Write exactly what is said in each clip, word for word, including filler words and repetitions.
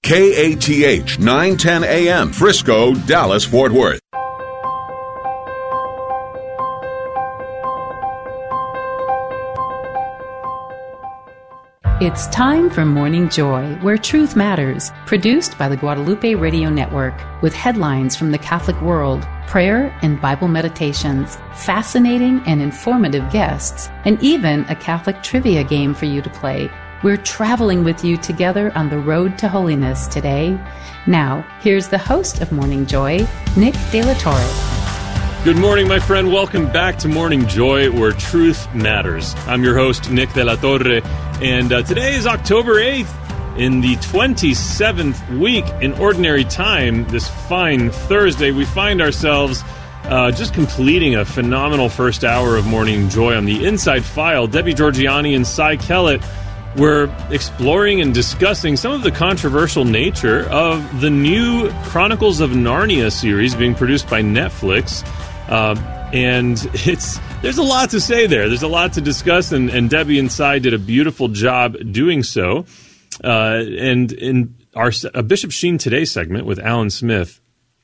K A T H nine ten A M, Frisco, Dallas, Fort Worth. It's time for Morning Joy, where truth matters, produced by the Guadalupe Radio Network, with headlines from the Catholic world, prayer and Bible meditations, fascinating and informative guests, and even a Catholic trivia game for you to play. We're traveling with you together on the road to holiness today. Now, here's the host of Morning Joy, Nick De La Torre. Good morning, my friend. Welcome back to Morning Joy, where truth matters. I'm your host, Nick De La Torre, and uh, today is October eighth, in the twenty-seventh week in Ordinary Time. This fine Thursday, we find ourselves uh, just completing a phenomenal first hour of Morning Joy on the Inside File. Debbie Georgiani and Cy Kellett were exploring and discussing some of the controversial nature of the new Chronicles of Narnia series being produced by Netflix. Uh, and it's there's a lot to say there. There's a lot to discuss, and, and Debbie and Cy did a beautiful job doing so. Uh, and in our uh, Bishop Sheen Today segment with Alan Smith,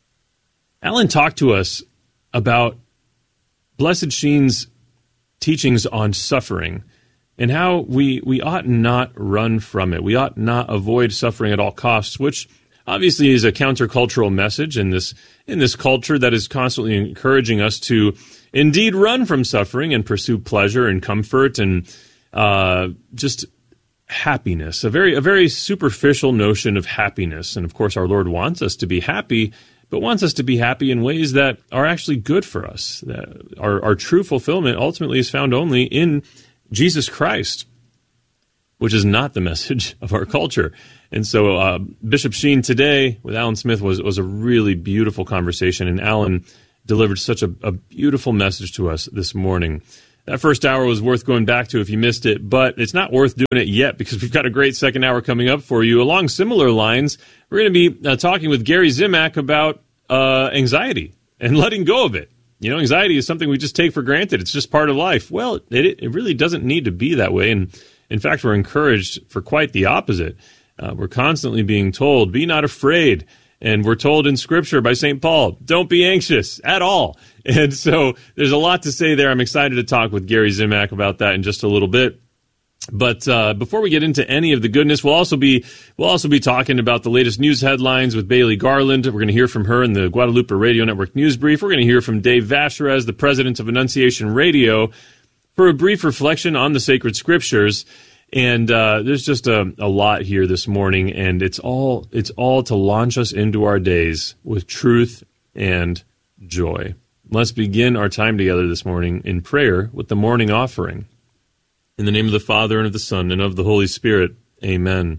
Alan talked to us about Blessed Sheen's teachings on suffering and how we, we ought not run from it. We ought not avoid suffering at all costs, which obviously is a countercultural message in this in this culture that is constantly encouraging us to indeed run from suffering and pursue pleasure and comfort and uh, just happiness. A very a very superficial notion of happiness. And of course, our Lord wants us to be happy, but wants us to be happy in ways that are actually good for us. That our, our true fulfillment ultimately is found only in Jesus Christ, which is not the message of our culture. And so uh, Bishop Sheen Today with Alan Smith was, was a really beautiful conversation, and Alan delivered such a, a beautiful message to us this morning. That first hour was worth going back to if you missed it, but it's not worth doing it yet because we've got a great second hour coming up for you. Along similar lines, we're going to be uh, talking with Gary Zimak about uh, anxiety and letting go of it. You know, anxiety is something we just take for granted. It's just part of life. Well, it, it really doesn't need to be that way, and in fact, we're encouraged for quite the opposite. Uh, we're constantly being told, be not afraid. And we're told in Scripture by Saint Paul, don't be anxious at all. And so there's a lot to say there. I'm excited to talk with Gary Zimak about that in just a little bit. But uh, before we get into any of the goodness, we'll also be we'll also be talking about the latest news headlines with Bailey Garland. We're going to hear from her in the Guadalupe Radio Network News Brief. We're going to hear from Dave Vacherez, the president of Annunciation Radio, for a brief reflection on the sacred Scriptures. And uh, there's just a, a lot here this morning, and it's all it's all to launch us into our days with truth and joy. Let's begin our time together this morning in prayer with the morning offering. In the name of the Father, and of the Son, and of the Holy Spirit, amen.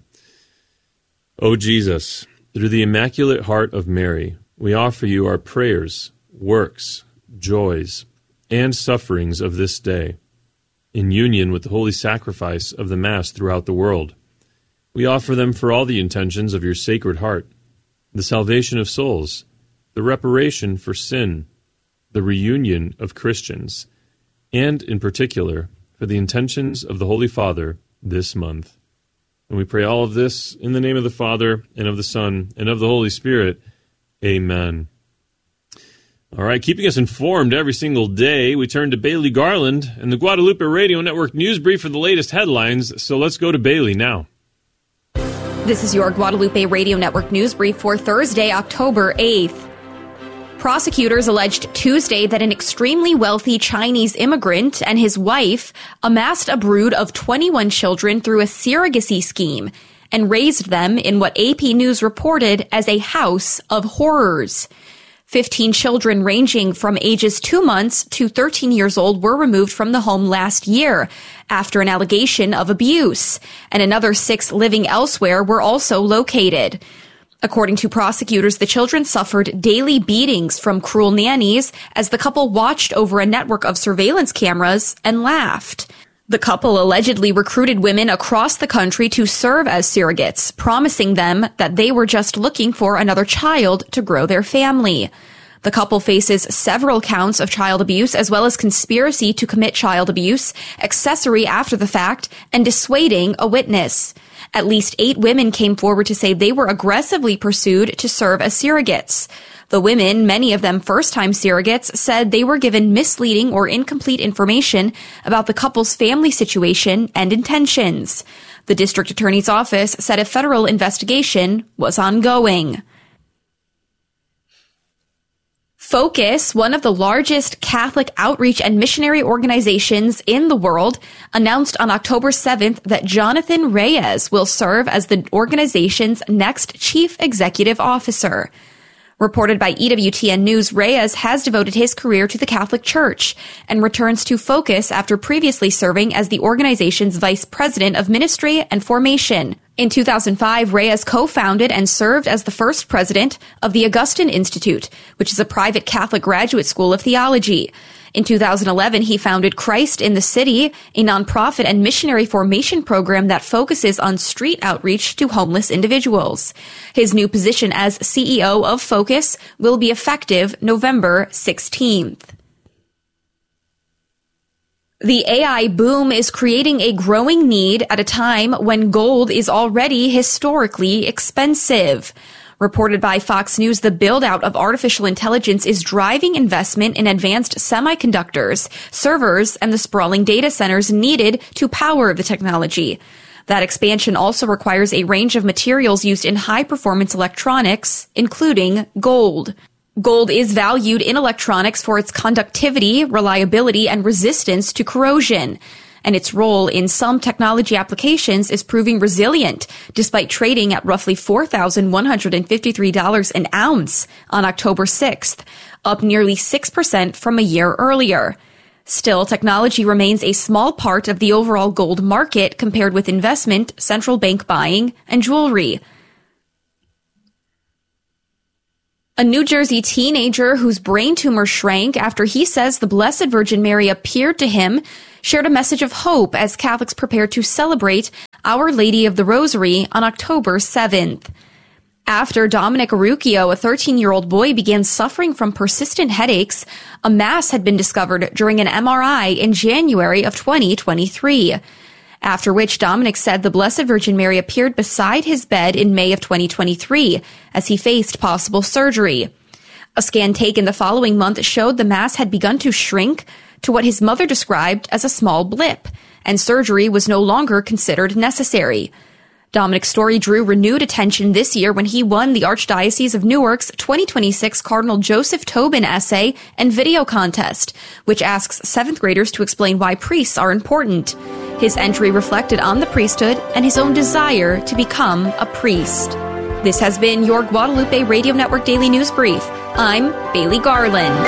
O Jesus, through the Immaculate Heart of Mary, we offer you our prayers, works, joys, and sufferings of this day, in union with the holy sacrifice of the Mass throughout the world. We offer them for all the intentions of your Sacred Heart, the salvation of souls, the reparation for sin, the reunion of Christians, and, in particular, for the intentions of the Holy Father this month. And we pray all of this in the name of the Father, and of the Son, and of the Holy Spirit. Amen. All right, keeping us informed every single day, we turn to Bailey Garland and the Guadalupe Radio Network News Brief for the latest headlines. So let's go to Bailey now. This is your Guadalupe Radio Network News Brief for Thursday, October eighth. Prosecutors alleged Tuesday that an extremely wealthy Chinese immigrant and his wife amassed a brood of twenty-one children through a surrogacy scheme and raised them in what A P News reported as a house of horrors. Fifteen children ranging from ages two months to thirteen years old were removed from the home last year after an allegation of abuse, and another six living elsewhere were also located. According to prosecutors, the children suffered daily beatings from cruel nannies as the couple watched over a network of surveillance cameras and laughed. The couple allegedly recruited women across the country to serve as surrogates, promising them that they were just looking for another child to grow their family. The couple faces several counts of child abuse, as well as conspiracy to commit child abuse, accessory after the fact, and dissuading a witness. At least eight women came forward to say they were aggressively pursued to serve as surrogates. The women, many of them first-time surrogates, said they were given misleading or incomplete information about the couple's family situation and intentions. The district attorney's office said a federal investigation was ongoing. Focus, one of the largest Catholic outreach and missionary organizations in the world, announced on October seventh that Jonathan Reyes will serve as the organization's next chief executive officer. Reported by E W T N News, Reyes has devoted his career to the Catholic Church and returns to Focus after previously serving as the organization's vice president of ministry and formation. In two thousand five, Reyes co-founded and served as the first president of the Augustine Institute, which is a private Catholic graduate school of theology. In two thousand eleven, he founded Christ in the City, a nonprofit and missionary formation program that focuses on street outreach to homeless individuals. His new position as C E O of Focus will be effective November sixteenth. The A I boom is creating a growing need at a time when gold is already historically expensive. Reported by Fox News, the build-out of artificial intelligence is driving investment in advanced semiconductors, servers, and the sprawling data centers needed to power the technology. That expansion also requires a range of materials used in high-performance electronics, including gold. Gold is valued in electronics for its conductivity, reliability, and resistance to corrosion. And its role in some technology applications is proving resilient, despite trading at roughly four thousand one hundred fifty-three dollars an ounce on October sixth, up nearly six percent from a year earlier. Still, technology remains a small part of the overall gold market compared with investment, central bank buying, and jewelry. A New Jersey teenager whose brain tumor shrank after he says the Blessed Virgin Mary appeared to him shared a message of hope as Catholics prepare to celebrate Our Lady of the Rosary on October seventh. After Dominic Arucchio, a thirteen-year-old boy, began suffering from persistent headaches, a mass had been discovered during an M R I in January of twenty twenty-three. After which Dominic said the Blessed Virgin Mary appeared beside his bed in May of twenty twenty-three as he faced possible surgery. A scan taken the following month showed the mass had begun to shrink to what his mother described as a small blip, and surgery was no longer considered necessary. Dominic's story drew renewed attention this year when he won the Archdiocese of Newark's twenty twenty-six Cardinal Joseph Tobin essay and video contest, which asks seventh graders to explain why priests are important. His entry reflected on the priesthood and his own desire to become a priest. This has been your Guadalupe Radio Network Daily News Brief. I'm Bailey Garland.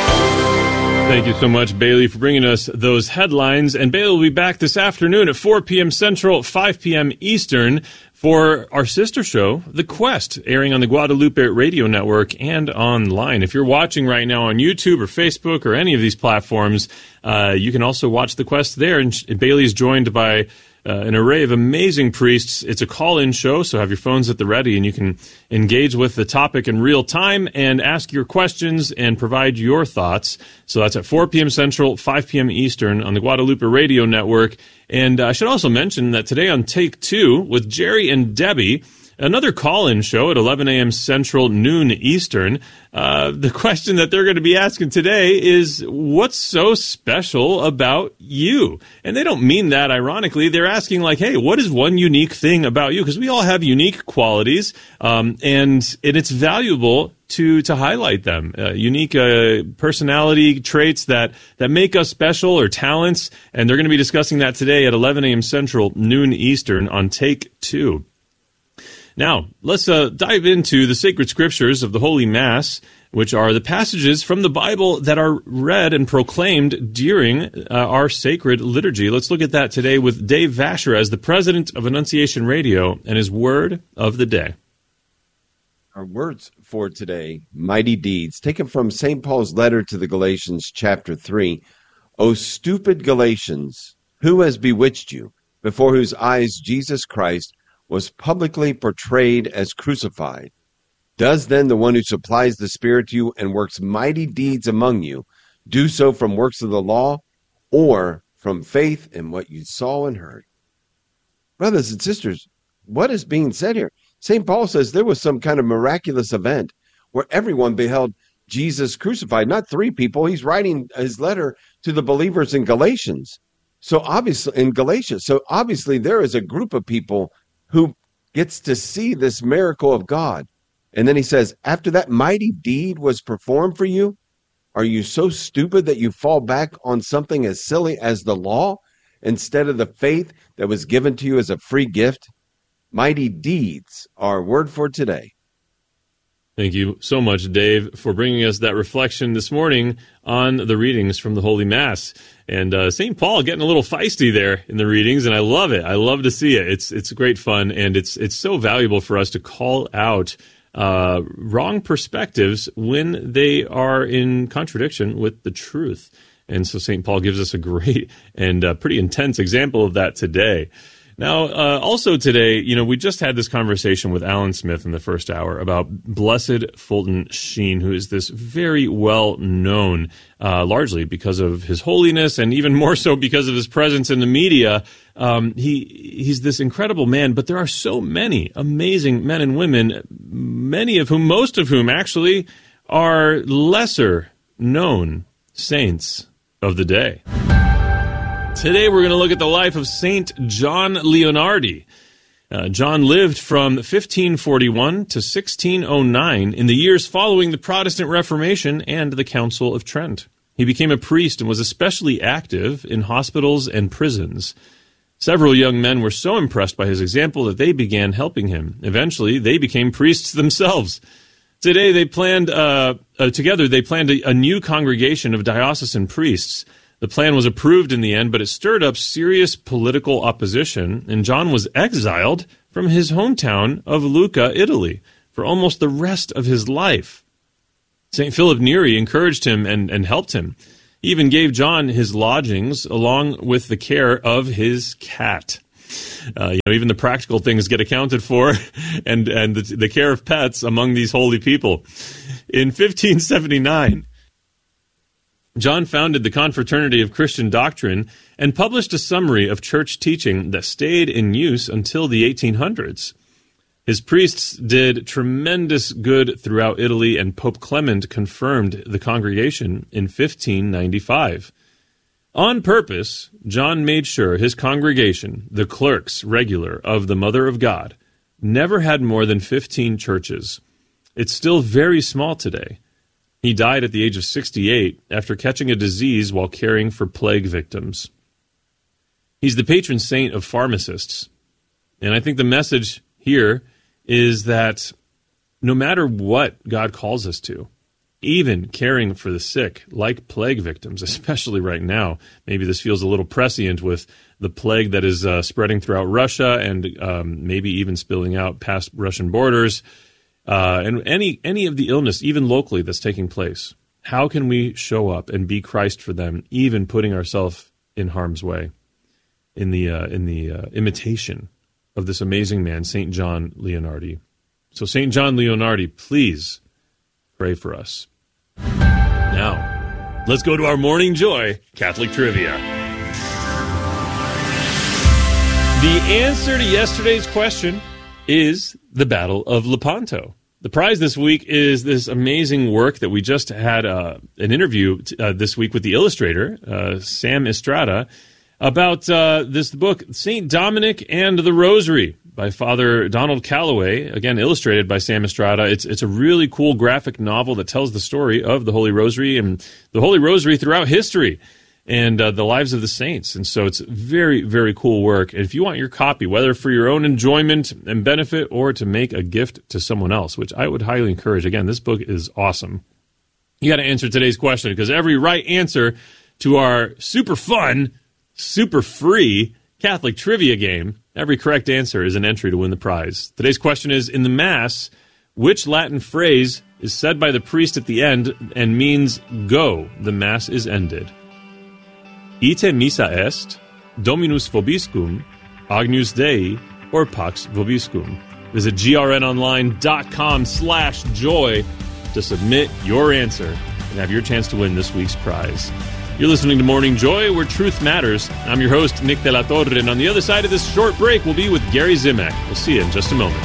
Thank you so much, Bailey, for bringing us those headlines. And Bailey will be back this afternoon at four p.m. Central, five p.m. Eastern for our sister show, The Quest, airing on the Guadalupe Radio Network and online. If you're watching right now on YouTube or Facebook or any of these platforms, uh, you can also watch The Quest there. And Bailey is joined by Uh, an array of amazing priests. It's a call-in show, so have your phones at the ready, and you can engage with the topic in real time and ask your questions and provide your thoughts. So that's at four p.m. Central, five p.m. Eastern on the Guadalupe Radio Network. And uh, I should also mention that today on Take Two with Jerry and Debbie, another call-in show at eleven a.m. Central, noon Eastern. Uh, the question that they're going to be asking today is, what's so special about you? And they don't mean that ironically. They're asking like, hey, what is one unique thing about you? Because we all have unique qualities, um, and, and it's valuable to to highlight them. Uh, unique uh, personality traits that, that make us special, or talents. And they're going to be discussing that today at eleven a.m. Central, noon Eastern on Take Two. Now, let's uh, dive into the sacred scriptures of the Holy Mass, which are the passages from the Bible that are read and proclaimed during uh, our sacred liturgy. Let's look at that today with Dave Vasher as the president of Annunciation Radio and his word of the day. Our words for today, mighty deeds, taken from Saint Paul's letter to the Galatians, chapter three. O stupid Galatians, who has bewitched you, before whose eyes Jesus Christ was publicly portrayed as crucified? Does then the one who supplies the Spirit to you and works mighty deeds among you do so from works of the law or from faith in what you saw and heard? Brothers and sisters, what is being said here? Saint Paul says there was some kind of miraculous event where everyone beheld Jesus crucified, not three people. He's writing his letter to the believers in Galatians. So obviously, in Galatia, so obviously there is a group of people who gets to see this miracle of God. And then he says, after that mighty deed was performed for you, are you so stupid that you fall back on something as silly as the law instead of the faith that was given to you as a free gift? Mighty deeds are our word for today. Thank you so much, Dave, for bringing us that reflection this morning on the readings from the Holy Mass. And uh, Saint Paul getting a little feisty there in the readings, and I love it. I love to see it. It's it's great fun, and it's it's so valuable for us to call out uh, wrong perspectives when they are in contradiction with the truth. And so Saint Paul gives us a great and uh, pretty intense example of that today. Now, uh, also today, you know, we just had this conversation with Alan Smith in the first hour about Blessed Fulton Sheen, who is this very well known, uh, largely because of his holiness and even more so because of his presence in the media. Um, he he's this incredible man, but there are so many amazing men and women, many of whom, most of whom actually are lesser known saints of the day. Today we're going to look at the life of Saint John Leonardi. Uh, John lived from fifteen forty-one to sixteen oh nine in the years following the Protestant Reformation and the Council of Trent. He became a priest and was especially active in hospitals and prisons. Several young men were so impressed by his example that they began helping him. Eventually, they became priests themselves. Today, they planned uh, uh, together. They planned a, a new congregation of diocesan priests. The plan was approved in the end, but it stirred up serious political opposition, and John was exiled from his hometown of Lucca, Italy, for almost the rest of his life. Saint Philip Neri encouraged him and, and helped him. He even gave John his lodgings along with the care of his cat. Uh, you know, even the practical things get accounted for, and, and the, the care of pets among these holy people. In fifteen seventy-nine, John founded the Confraternity of Christian Doctrine and published a summary of church teaching that stayed in use until the eighteen hundreds. His priests did tremendous good throughout Italy, and Pope Clement confirmed the congregation in fifteen ninety-five. On purpose, John made sure his congregation, the clerks regular of the Mother of God, never had more than fifteen churches. It's still very small today. He died at the age of sixty-eight after catching a disease while caring for plague victims. He's the patron saint of pharmacists. And I think the message here is that no matter what God calls us to, even caring for the sick, like plague victims, especially right now, maybe this feels a little prescient with the plague that is uh, spreading throughout Russia and um, maybe even spilling out past Russian borders, Uh, and any any of the illness, even locally, that's taking place. How can we show up and be Christ for them, even putting ourselves in harm's way, in the uh, in the uh, imitation of this amazing man, Saint John Leonardi? So, Saint John Leonardi, please pray for us. Now, let's go to our Morning Joy Catholic Trivia. The answer to yesterday's question is the Battle of Lepanto. The prize this week is this amazing work that we just had uh, an interview t- uh, this week with the illustrator, uh, Sam Estrada, about uh, this book, Saint Dominic and the Rosary, by Father Donald Calloway, again illustrated by Sam Estrada. It's it's a really cool graphic novel that tells the story of the Holy Rosary and the Holy Rosary throughout history, and uh, the lives of the saints. And so it's very, very cool work. And if you want your copy, whether for your own enjoyment and benefit or to make a gift to someone else, which I would highly encourage, again, this book is awesome. You got to answer today's question, because every right answer to our super fun, super free Catholic trivia game, every correct answer is an entry to win the prize. Today's question is, in the Mass, which Latin phrase is said by the priest at the end and means, go, the Mass is ended? Ite missa est, Dominus vobiscum, Agnus Dei, or Pax vobiscum. Visit grnonline.com slash joy to submit your answer and have your chance to win this week's prize. You're listening to Morning Joy, where truth matters. I'm your host, Nick De La Torre, and on the other side of this short break, we'll be with Gary Zimak. We'll see you in just a moment.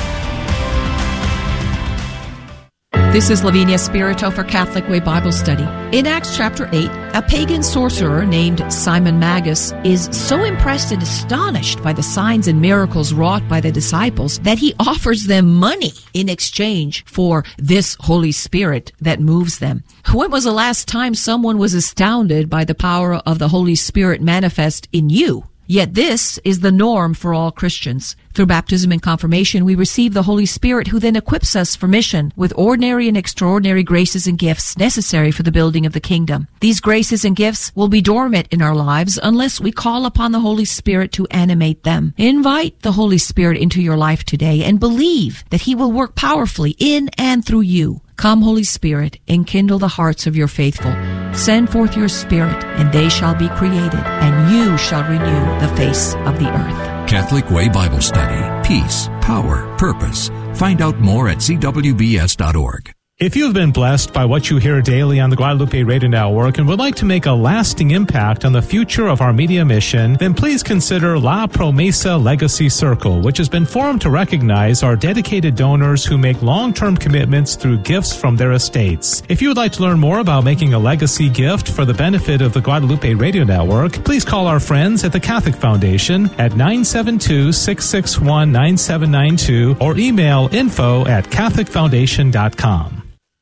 This is Lavinia Spirito for Catholic Way Bible Study. In Acts chapter eight, a pagan sorcerer named Simon Magus is so impressed and astonished by the signs and miracles wrought by the disciples that he offers them money in exchange for this Holy Spirit that moves them. When was the last time someone was astounded by the power of the Holy Spirit manifest in you? Yet this is the norm for all Christians. Through baptism and confirmation, we receive the Holy Spirit, who then equips us for mission with ordinary and extraordinary graces and gifts necessary for the building of the kingdom. These graces and gifts will be dormant in our lives unless we call upon the Holy Spirit to animate them. Invite the Holy Spirit into your life today and believe that He will work powerfully in and through you. Come, Holy Spirit, enkindle the hearts of your faithful. Send forth your Spirit, and they shall be created, and you shall renew the face of the earth. Catholic Way Bible Study. Peace, power, purpose. Find out more at c w b s dot org. If you've been blessed by what you hear daily on the Guadalupe Radio Network and would like to make a lasting impact on the future of our media mission, then please consider La Promesa Legacy Circle, which has been formed to recognize our dedicated donors who make long-term commitments through gifts from their estates. If you would like to learn more about making a legacy gift for the benefit of the Guadalupe Radio Network, please call our friends at the Catholic Foundation at nine seven two, six six one, nine seven nine two or email info at catholic foundation dot com.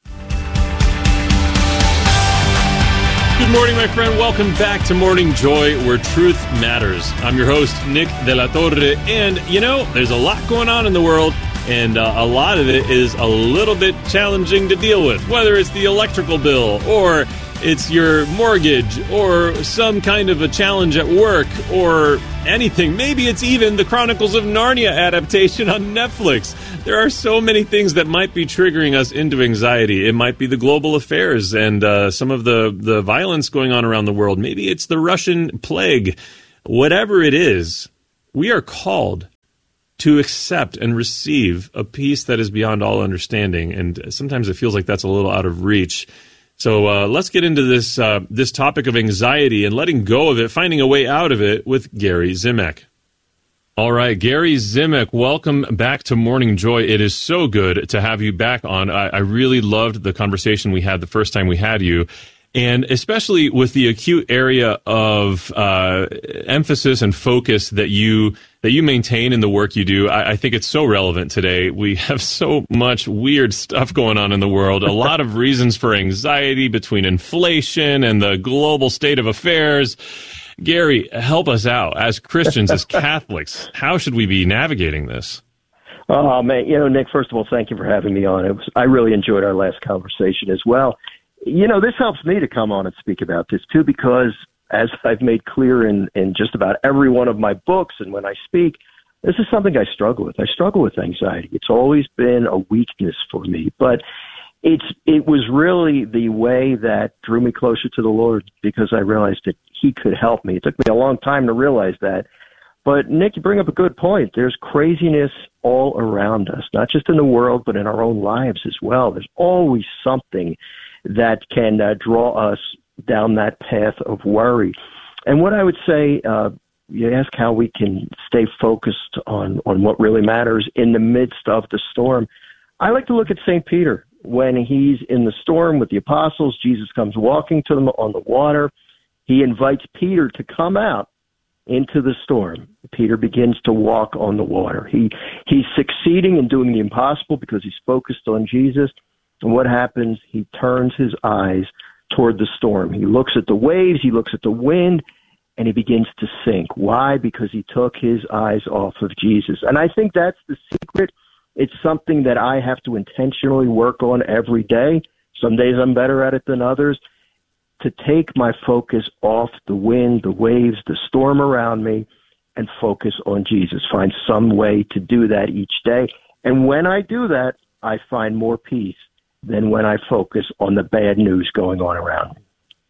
Good morning, my friend. Welcome back to Morning Joy, where truth matters. I'm your host, Nick De La Torre, and, you know, there's a lot going on in the world, and uh, a lot of it is a little bit challenging to deal with, whether it's the electrical bill, or it's your mortgage, or some kind of a challenge at work, or anything. Maybe it's even the Chronicles of Narnia adaptation on Netflix. There are so many things that might be triggering us into anxiety. It might be the global affairs and uh, some of the, the violence going on around the world. Maybe it's the Russian plague. Whatever it is, we are called to accept and receive a peace that is beyond all understanding. And sometimes it feels like that's a little out of reach. So uh, let's get into this uh, this topic of anxiety and letting go of it, finding a way out of it with Gary Zimak. All right, Gary Zimak, welcome back to Morning Joy. It is so good to have you back on. I, I really loved the conversation we had the first time we had you, and especially with the acute area of uh, emphasis and focus that you that you maintain in the work you do. I, I think it's so relevant today. We have so much weird stuff going on in the world, a lot of reasons for anxiety between inflation and the global state of affairs. Gary, help us out. As Christians, as Catholics, how should we be navigating this? Oh, man, you know, Nick, first of all, thank you for having me on. It was, I really enjoyed our last conversation as well. You know, this helps me to come on and speak about this, too, because as I've made clear in, in just about every one of my books and when I speak, this is something I struggle with. I struggle with anxiety. It's always been a weakness for me, but it's it was really the way that drew me closer to the Lord, because I realized that He could help me. It took me a long time to realize that. But, Nick, you bring up a good point. There's craziness all around us, not just in the world, but in our own lives as well. There's always something that can uh, draw us down that path of worry. And what I would say, uh, you ask how we can stay focused on, on what really matters in the midst of the storm. I like to look at Saint Peter. When he's in the storm with the apostles, Jesus comes walking to them on the water. He invites Peter to come out into the storm. Peter begins to walk on the water. He he's succeeding in doing the impossible because he's focused on Jesus. And what happens? He turns his eyes toward the storm. He looks at the waves, he looks at the wind, and he begins to sink. Why? Because he took his eyes off of Jesus. And I think that's the secret. It's something that I have to intentionally work on every day. Some days I'm better at it than others. To take my focus off the wind, the waves, the storm around me, and focus on Jesus. Find some way to do that each day. And when I do that, I find more peace than when I focus on the bad news going on around me.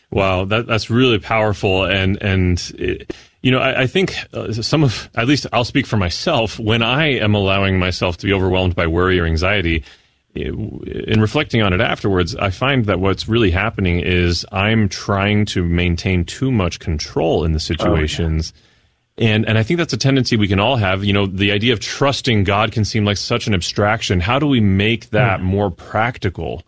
Wow, that, that's really powerful. And, and it, you know, I, I think uh, some of, at least I'll speak for myself, when I am allowing myself to be overwhelmed by worry or anxiety, in reflecting on it afterwards, I find that what's really happening is I'm trying to maintain too much control in the situations. Oh, yeah. And and I think that's a tendency we can all have. You know, the idea of trusting God can seem like such an abstraction. How do we make that mm. more practical?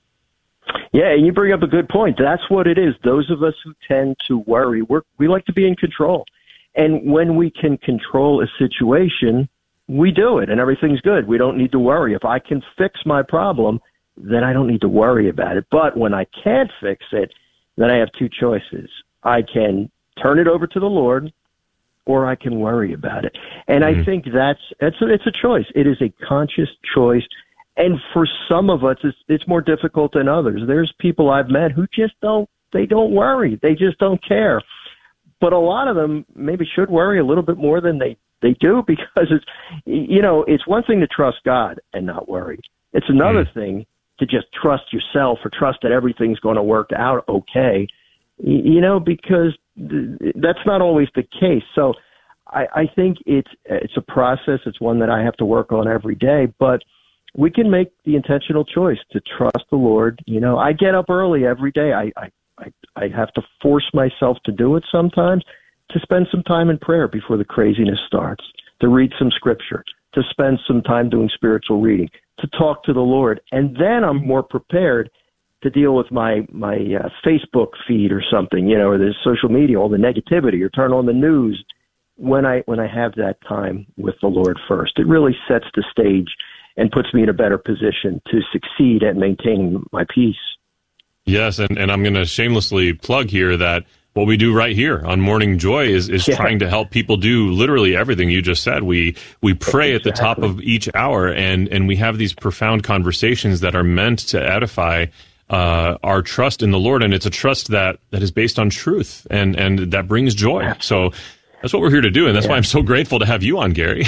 Yeah, and you bring up a good point. That's what it is. Those of us who tend to worry, we're, we like to be in control. And when we can control a situation, we do it, and everything's good. We don't need to worry. If I can fix my problem, then I don't need to worry about it. But when I can't fix it, then I have two choices. I can turn it over to the Lord, or I can worry about it. And mm-hmm. I think that's it's a, it's a choice. It is a conscious choice. And for some of us, it's, it's more difficult than others. There's people I've met who just don't, they don't worry. They just don't care. But a lot of them maybe should worry a little bit more than they, they do, because it's, you know, it's one thing to trust God and not worry. It's another mm. thing to just trust yourself or trust that everything's going to work out okay, you know, because that's not always the case. So I, I think it's, it's a process. It's one that I have to work on every day, but we can make the intentional choice to trust the Lord. You know, I get up early every day. I, I, I, I have to force myself to do it sometimes, to spend some time in prayer before the craziness starts, to read some scripture, to spend some time doing spiritual reading, to talk to the Lord. And then I'm more prepared to deal with my, my uh, Facebook feed or something, you know, or the social media, all the negativity, or turn on the news when I, when I have that time with the Lord first. It really sets the stage and puts me in a better position to succeed at maintaining my peace. Yes, and, and I'm going to shamelessly plug here that what we do right here on Morning Joy is, is yeah. trying to help people do literally everything you just said. We we pray exactly. at the top of each hour, and, and we have these profound conversations that are meant to edify uh, our trust in the Lord, and it's a trust that, that is based on truth, and, and that brings joy. Absolutely. So that's what we're here to do, and that's yeah. why I'm so grateful to have you on, Gary.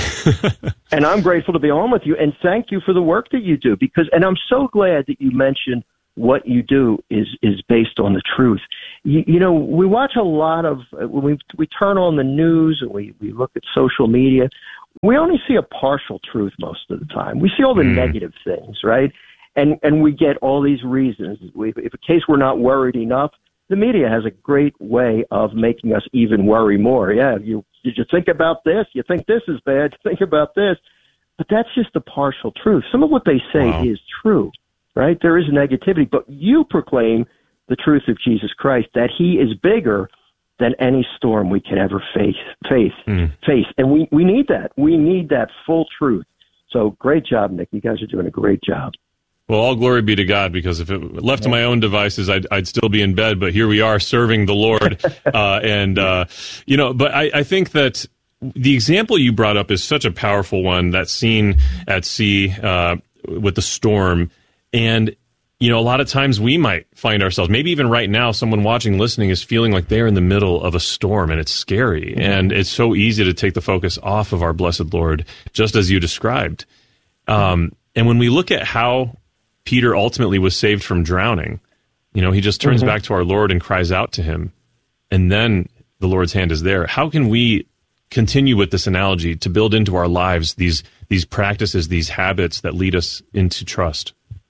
And I'm grateful to be on with you, and thank you for the work that you do, because, and I'm so glad that you mentioned what you do is, is based on the truth. You, you know, we watch a lot of, when we, we turn on the news and we, we look at social media, we only see a partial truth most of the time. We see all the mm. negative things, right? And, and we get all these reasons. We, if a case we're not worried enough, the media has a great way of making us even worry more. Yeah, you did you think about this? You think this is bad? Think about this. But that's just the partial truth. Some of what they say wow. is true, right? There is negativity, but you proclaim the truth of Jesus Christ, that he is bigger than any storm we can ever face. Face, mm. face. And we, we need that. We need that full truth. So great job, Nick. You guys are doing a great job. Well, all glory be to God, because if it left to my own devices, I'd, I'd still be in bed. But here we are serving the Lord. uh, and, uh, you know, but I, I think that the example you brought up is such a powerful one, that scene at sea uh, with the storm. And, you know, a lot of times we might find ourselves, maybe even right now, someone watching, listening is feeling like they're in the middle of a storm, and it's scary. Mm-hmm. And it's so easy to take the focus off of our blessed Lord, just as you described. Um, and when we look at how Peter ultimately was saved from drowning, you know, he just turns mm-hmm. back to our Lord and cries out to him, and then the Lord's hand is there. How can we continue with this analogy to build into our lives these these practices, these habits that lead us into trust?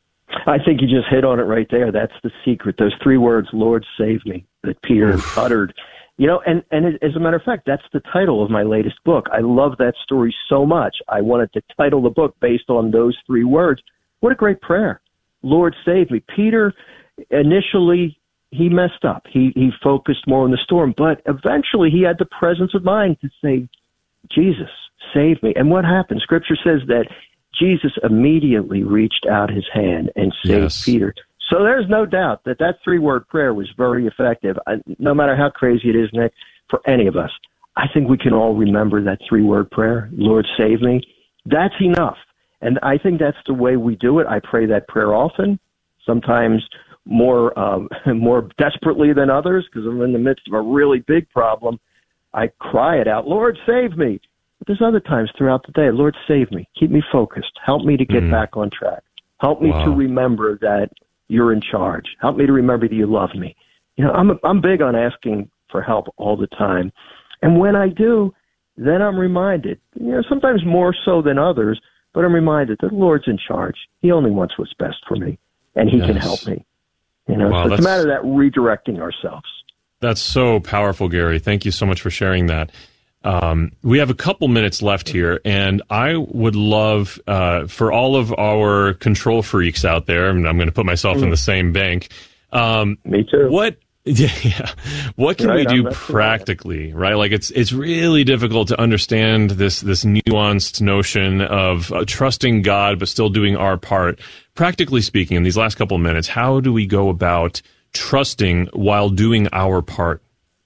I think you just hit on it right there. That's the secret. Those three words, Lord, save me, that Peter Oof. uttered. You know, and, and as a matter of fact, that's the title of my latest book. I love that story so much. I wanted to title the book based on those three words. What a great prayer. Lord, save me. Peter, initially, he messed up. He he focused more on the storm, but eventually he had the presence of mind to say, Jesus, save me. And what happened? Scripture says that Jesus immediately reached out his hand and saved yes. Peter. So there's no doubt that that three-word prayer was very effective. I, no matter how crazy it is, Nick, for any of us, I think we can all remember that three-word prayer, Lord, save me. That's enough. And I think that's the way we do it. I pray that prayer often, sometimes more um, more desperately than others, because I'm in the midst of a really big problem. I cry it out, Lord, save me. But there's other times throughout the day, Lord, save me. Keep me focused. Help me to get mm. back on track. Help me wow. to remember that you're in charge. Help me to remember that you love me. You know, I'm I'm big on asking for help all the time. And when I do, then I'm reminded, you know, sometimes more so than others, but I'm reminded that the Lord's in charge. He only wants what's best for me, and he yes. can help me. You know, wow, so it's a matter of that redirecting ourselves. That's so powerful, Gary. Thank you so much for sharing that. Um, we have a couple minutes left here, and I would love uh, for all of our control freaks out there, and I'm going to put myself mm. in the same bank. Um, Me too. What? Yeah, what can right, we do practically, right? Like it's it's really difficult to understand this this nuanced notion of uh, trusting God but still doing our part. Practically speaking, in these last couple of minutes, how do we go about trusting while doing our part?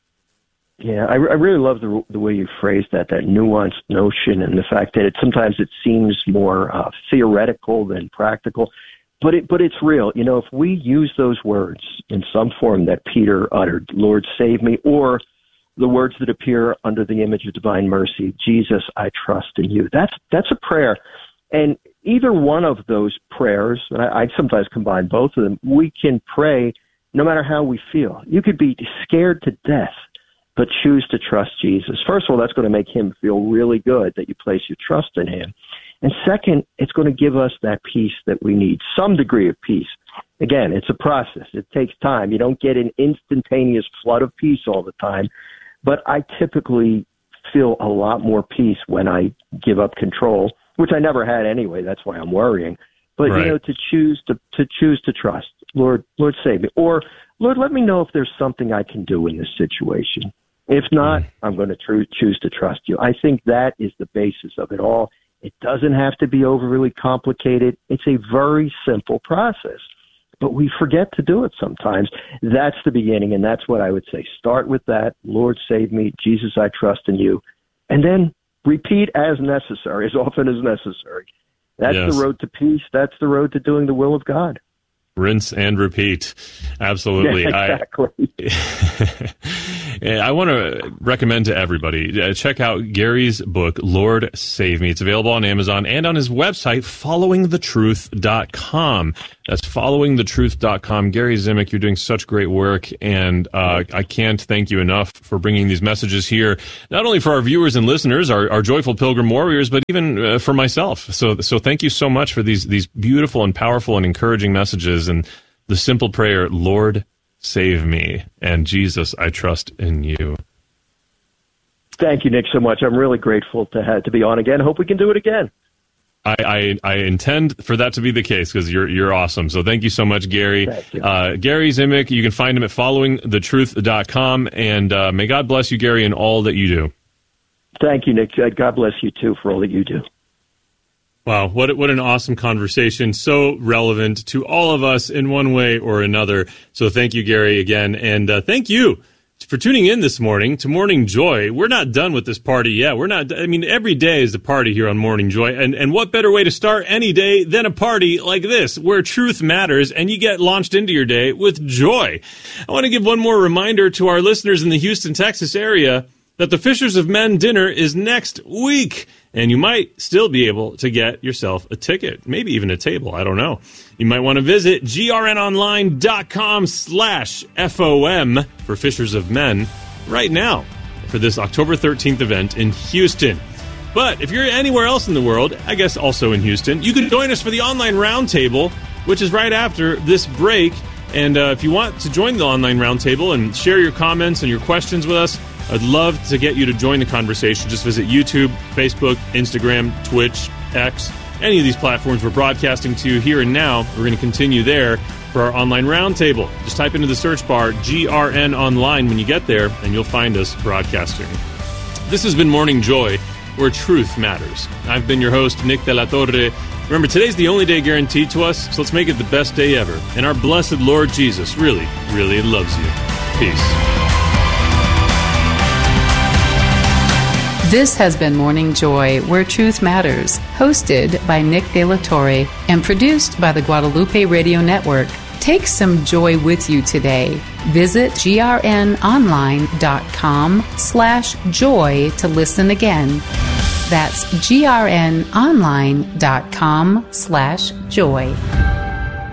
Yeah, I, I really love the the way you phrased that, that nuanced notion, and the fact that it sometimes it seems more uh, theoretical than practical. But it, but it's real. You know, if we use those words in some form that Peter uttered, Lord, save me, or the words that appear under the image of divine mercy, Jesus, I trust in you. That's that's a prayer. And either one of those prayers, and I, I sometimes combine both of them, we can pray no matter how we feel. You could be scared to death, but choose to trust Jesus. First of all, that's going to make him feel really good that you place your trust in him. And second, it's going to give us that peace that we need, some degree of peace. Again, it's a process. It takes time. You don't get an instantaneous flood of peace all the time. But I typically feel a lot more peace when I give up control, which I never had anyway. That's why I'm worrying. But, right. you know, to choose to, to choose to trust. Lord, Lord, save me. Or, Lord, let me know if there's something I can do in this situation. If not, mm. I'm going to tr- choose to trust you. I think that is the basis of it all. It doesn't have to be overly complicated. It's a very simple process, but we forget to do it sometimes. That's the beginning, and that's what I would say. Start with that. Lord, save me. Jesus, I trust in you. And then repeat as necessary, as often as necessary. That's yes. the road to peace. That's the road to doing the will of God. Rinse and repeat. Absolutely. Yeah, exactly. I, I want to recommend to everybody, uh, check out Gary's book, Lord Save Me. It's available on Amazon and on his website, following the truth dot com. That's following the truth dot com. Gary Zimak, you're doing such great work, and uh, I can't thank you enough for bringing these messages here, not only for our viewers and listeners, our, our joyful pilgrim warriors, but even uh, for myself. So so thank you so much for these, these beautiful and powerful and encouraging messages, and the simple prayer, Lord, save me, and Jesus, I trust in you. Thank you, Nick, so much. I'm really grateful to have, to be on again. Hope we can do it again. I, I, I intend for that to be the case because you're you're awesome. So thank you so much, Gary. Thank you. Uh, Gary Zimak, you can find him at following the truth dot com, and uh, may God bless you, Gary, in all that you do. Thank you, Nick. God bless you, too, for all that you do. Wow, what what an awesome conversation. So relevant to all of us in one way or another. So thank you, Gary, again. And uh, thank you for tuning in this morning to Morning Joy. We're not done with this party yet. We're not, I mean, every day is the party here on Morning Joy. And, and what better way to start any day than a party like this, where truth matters and you get launched into your day with joy. I want to give one more reminder to our listeners in the Houston, Texas area that the Fishers of Men dinner is next week. And you might still be able to get yourself a ticket, maybe even a table. I don't know. You might want to visit grnonline.com slash FOM for Fishers of Men right now for this October thirteenth event in Houston. But if you're anywhere else in the world, I guess also in Houston, you can join us for the online roundtable, which is right after this break. And uh, if you want to join the online roundtable and share your comments and your questions with us, I'd love to get you to join the conversation. Just visit YouTube, Facebook, Instagram, Twitch, X, any of these platforms we're broadcasting to here and now. We're going to continue there for our online roundtable. Just type into the search bar G R N Online when you get there, and you'll find us broadcasting. This has been Morning Joy, where truth matters. I've been your host, Nick De La Torre. Remember, today's the only day guaranteed to us, so let's make it the best day ever. And our blessed Lord Jesus really, really loves you. Peace. This has been Morning Joy, where truth matters, hosted by Nick De La Torre and produced by the Guadalupe Radio Network. Take some joy with you today. Visit grnonline.com slash joy to listen again. That's grnonline.com slash joy.